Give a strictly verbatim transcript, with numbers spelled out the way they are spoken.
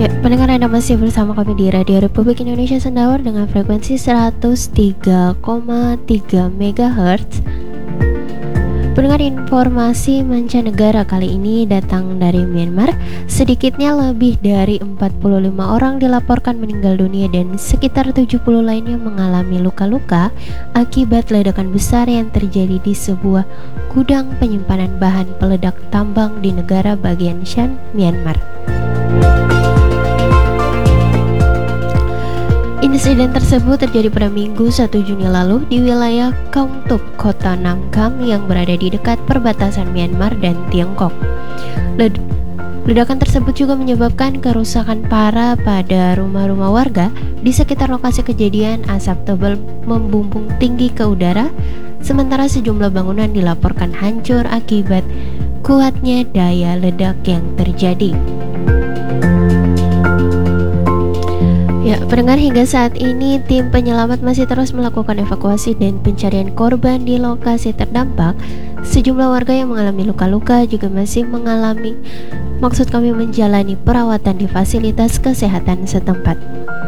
Ya, pendengar Anda masih bersama kami di Radio Republik Indonesia Sendawar dengan frekuensi seratus tiga koma tiga megahertz. Pendengar, informasi mancanegara kali ini datang dari Myanmar. Sedikitnya lebih dari empat puluh lima orang dilaporkan meninggal dunia dan sekitar tujuh puluh lainnya mengalami luka-luka akibat ledakan besar yang terjadi di sebuah gudang penyimpanan bahan peledak tambang di negara bagian Shan, Myanmar. Insiden tersebut terjadi pada Minggu satu Juni lalu di wilayah Kaung Tup, kota Nam Kam yang berada di dekat perbatasan Myanmar dan Tiongkok. Led- Ledakan tersebut juga menyebabkan kerusakan parah pada rumah-rumah warga. Di sekitar lokasi kejadian, asap tebal membumbung tinggi ke udara, sementara sejumlah bangunan dilaporkan hancur akibat kuatnya daya ledak yang terjadi. Ya, pendengar, hingga saat ini tim penyelamat masih terus melakukan evakuasi dan pencarian korban di lokasi terdampak. Sejumlah warga yang mengalami luka-luka juga masih mengalami, maksud kami menjalani perawatan di fasilitas kesehatan setempat.